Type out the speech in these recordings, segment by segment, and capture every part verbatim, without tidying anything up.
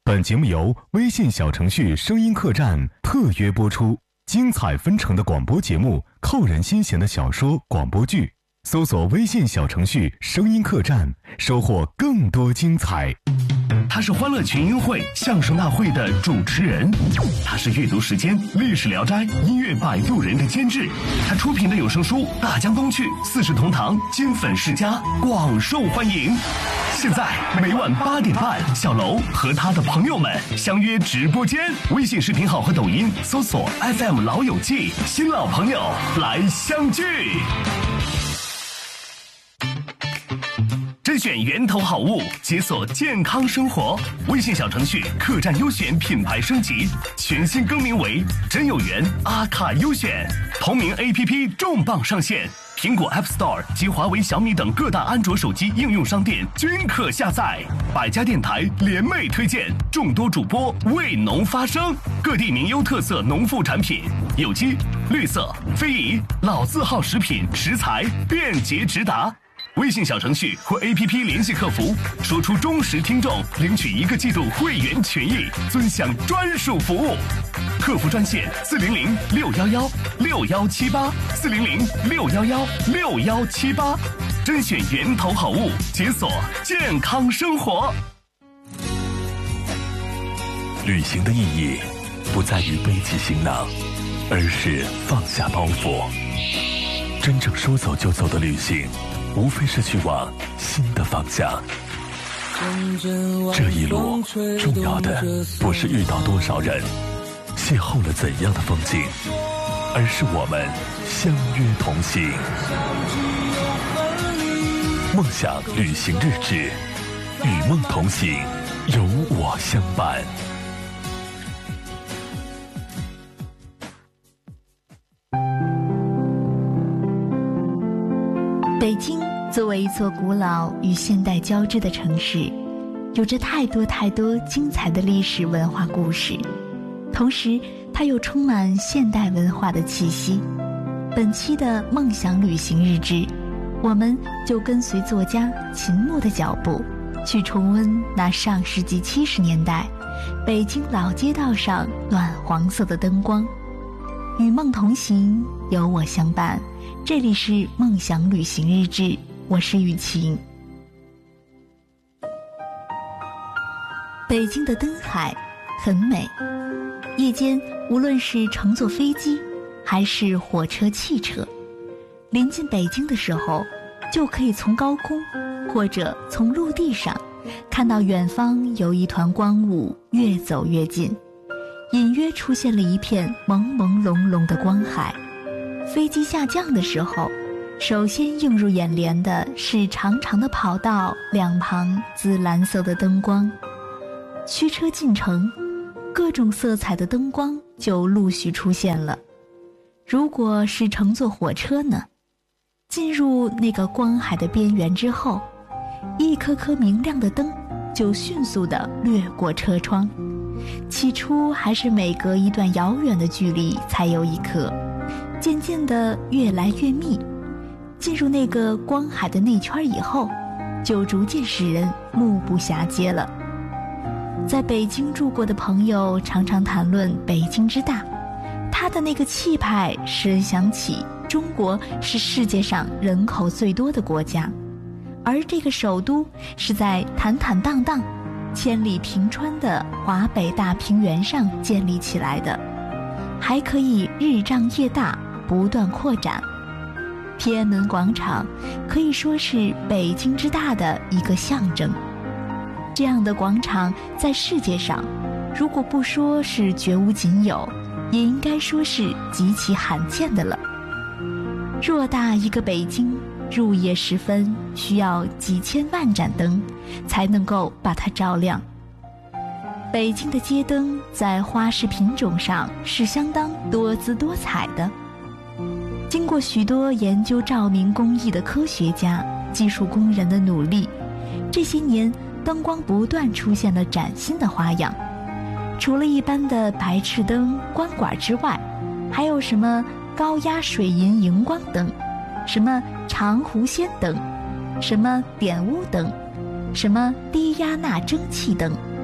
本节目由微信小程序声音客栈特约播出，精彩纷呈的广播节目，扣人心弦的小说广播剧，搜索微信小程序声音客栈，收获更多精彩。 他是欢乐群英会相声大会的主持人，他是阅读时间历史聊斋音乐摆渡人的监制，他出品的有声书《大江东去》四世同堂金粉世家广受欢迎。现在每晚八点半，小楼和他的朋友们相约直播间，微信视频号和抖音搜索 F M 老友记，新老朋友来相聚。甄选源头好物，解锁健康生活。微信小程序客栈优选品牌升级，全新更名为真有缘阿卡优选。同名 A P P 重磅上线，苹果 App Store 及华为、小米等各大安卓手机应用商店均可下载。百家电台联袂推荐，众多主播为农发声，各地名优特色农副产品，有机、绿色、非遗、老字号食品食材便捷直达。微信小程序或 A P P 联系客服，说出忠实听众，领取一个季度会员权益，尊享专属服务。客服专线四零零六幺幺六幺七八四零零六幺幺六幺七八，甄选源头好物，解锁健康生活。 旅行的意义不在于背起行囊，而是放下包袱。真正说走就走的旅行，无非是去往新的方向。这一路重要的不是遇到多少人，邂逅了怎样的风景，而是我们相约同行。梦想旅行日志，与梦同行，有我相伴。 北京作为一座古老与现代交织的城市，有着太多太多精彩的历史文化故事，同时它又充满现代文化的气息。本期的梦想旅行日志，我们就跟随作家秦牧的脚步，去重温那上世纪七十年代北京老街道上暖黄色的灯光。与梦同行，有我相伴。这里是梦想旅行日志，我是雨晴。北京的灯海很美，夜间无论是乘坐飞机还是火车、汽车，临近北京的时候，就可以从高空或者从陆地上看到远方有一团光雾越走越近，隐约出现了一片朦朦胧胧的光海。飞机下降的时候，首先映入眼帘的是长长的跑道两旁紫蓝色的灯光。驱车进城，各种色彩的灯光就陆续出现了。如果是乘坐火车呢？进入那个光海的边缘之后，一颗颗明亮的灯就迅速地掠过车窗。起初还是每隔一段遥远的距离才有一颗，渐渐地越来越密。进入那个光海的内圈以后，就逐渐使人目不暇接了。在北京住过的朋友常常谈论北京之大，它的那个气派使人想起中国是世界上人口最多的国家，而这个首都是在坦坦荡荡千里平川的华北大平原上建立起来的，还可以日胀夜大，不断扩展。天安门广场可以说是北京之大的一个象征。这样的广场在世界上，如果不说是绝无仅有，也应该说是极其罕见的了。偌大一个北京，入夜时分需要几千万盏灯才能够把它照亮。北京的街灯在花式品种上是相当多姿多彩的。经过许多研究照明工艺的科学家、技术工人的努力，这些年灯光不断出现了崭新的花样。除了一般的白炽灯、光管之外，还有什么高压水银荧光灯，什么长弧线灯，什么点雾灯，什么低压钠蒸汽灯，它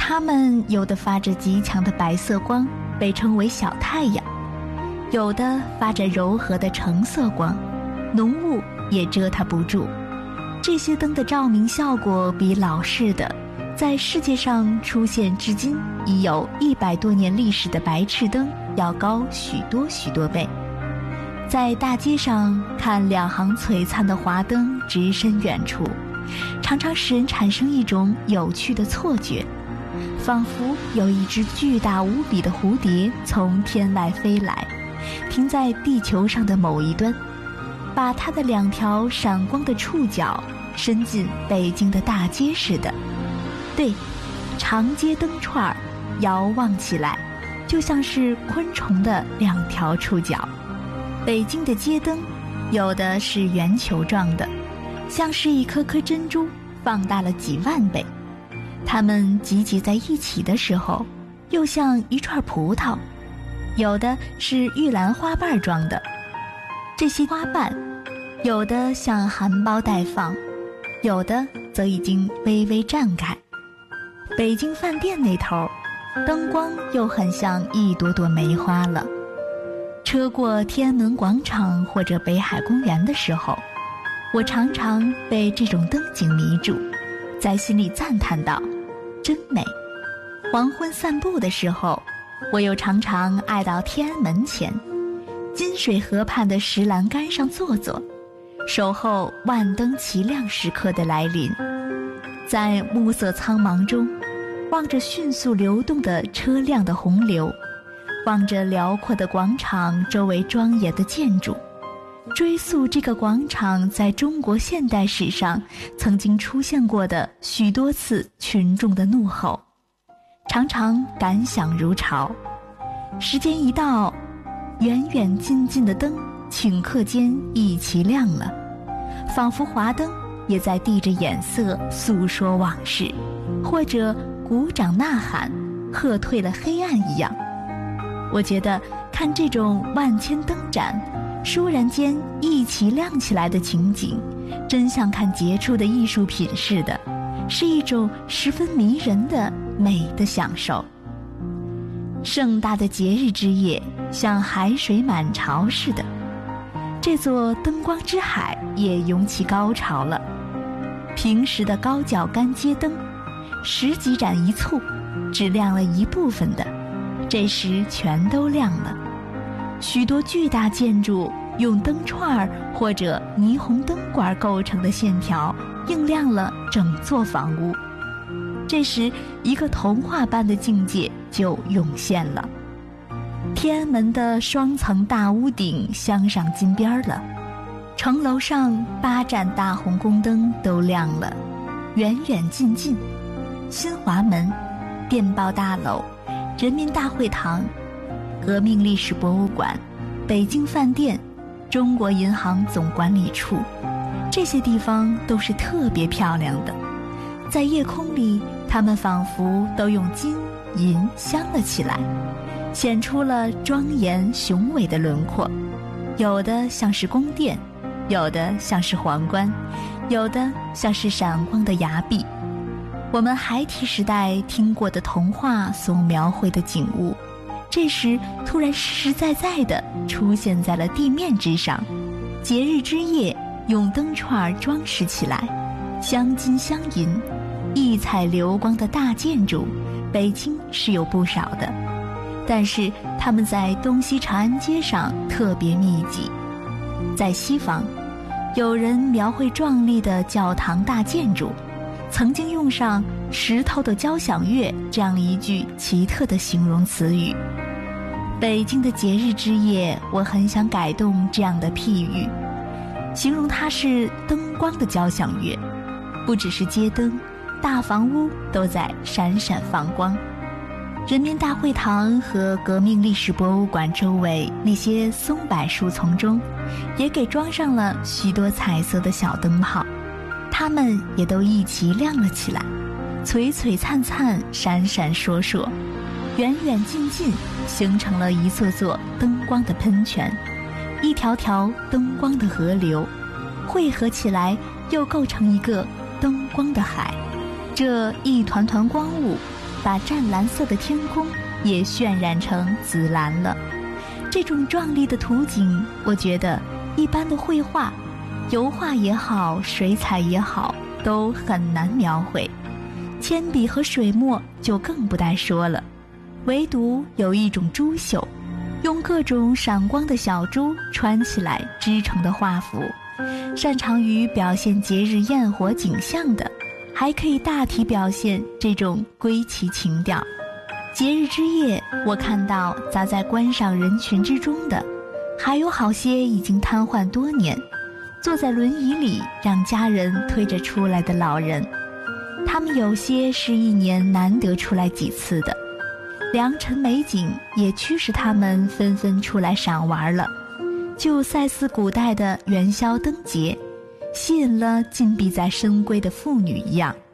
它们有的发着极强的白色光，被称为小太阳；有的发着柔和的橙色光，浓雾也遮它不住。这些灯的照明效果比老式的在世界上出现至今已有一百多年历史的白炽灯要高许多许多倍。在大街上看两行璀璨的华灯直伸远处，常常使人产生一种有趣的错觉，仿佛有一只巨大无比的蝴蝶从天外飞来，停在地球上的某一端，把它的两条闪光的触角伸进北京的大街似的。对，长街灯串遥望起来就像是昆虫的两条触角。北京的街灯有的是圆球状的，像是一颗颗珍珠放大了几万倍，它们集结在一起的时候又像一串葡萄。有的是玉兰花瓣状的，这些花瓣有的像含苞待放，有的则已经微微绽开。北京饭店那头灯光又很像一朵朵梅花了。车过天安门广场或者北海公园的时候，我常常被这种灯景迷住，在心里赞叹道：真美。黄昏散步的时候，我又常常爱到天安门前金水河畔的石栏杆上坐坐，守候万灯齐亮时刻的来临。在暮色苍茫中，望着迅速流动的车辆的洪流，望着辽阔的广场周围庄严的建筑，追溯这个广场在中国现代史上曾经出现过的许多次群众的怒吼，常常感想如潮。时间一到，远远近近的灯顷刻间一齐亮了，仿佛华灯也在递着眼色诉说往事，或者鼓掌呐喊喝退了黑暗一样。我觉得看这种万千灯盏倏然间一起亮起来的情景，真像看杰出的艺术品似的，是一种十分迷人的美的享受。盛大的节日之夜像海水满潮似的，这座灯光之海也涌起高潮了。平时的高脚杆街灯十几盏一簇，只亮了一部分的，这时全都亮了。许多巨大建筑用灯串或者霓虹灯管构成的线条映亮了整座房屋，这时一个童话般的境界就涌现了。天安门的双层大屋顶镶上金边了，城楼上八盏大红宫灯都亮了，远远近近，新华门、电报大楼、人民大会堂、革命历史博物馆、北京饭店、中国银行总管理处，这些地方都是特别漂亮的。在夜空里，它们仿佛都用金银镶了起来，显出了庄严雄伟的轮廓。有的像是宫殿，有的像是皇冠，有的像是闪光的崖壁。我们孩提时代听过的童话所描绘的景物，这时突然实实在在地出现在了地面之上。节日之夜用灯串装饰起来，镶金镶银，异彩流光的大建筑，北京是有不少的，但是它们在东西长安街上特别密集。在西方，有人描绘壮丽的教堂大建筑，曾经用上石头的交响乐这样一句奇特的形容词语。北京的节日之夜，我很想改动这样的譬喻，形容它是灯光的交响乐，不只是街灯，大房屋都在闪闪放光。人民大会堂和革命历史博物馆周围那些松柏树丛中，也给装上了许多彩色的小灯泡，它们也都一齐亮了起来，璀璀璨璨，闪闪烁烁，远远近近，形成了一座座灯光的喷泉，一条条灯光的河流，汇合起来又构成一个灯光的海。这一团团光雾把湛蓝色的天空也渲染成紫蓝了。这种壮丽的图景，我觉得一般的绘画，油画也好，水彩也好，都很难描绘，铅笔和水墨就更不待说了。唯独有一种珠绣，用各种闪光的小珠穿起来织成的画幅，擅长于表现节日焰火景象的，还可以大体表现这种归期情调。节日之夜，我看到砸在观赏人群之中的，还有好些已经瘫痪多年，坐在轮椅里让家人推着出来的老人，他们有些是一年难得出来几次的，良辰美景也驱使他们纷纷出来赏玩了。就赛似古代的元宵灯节，吸引了禁闭在深闺的妇女一样，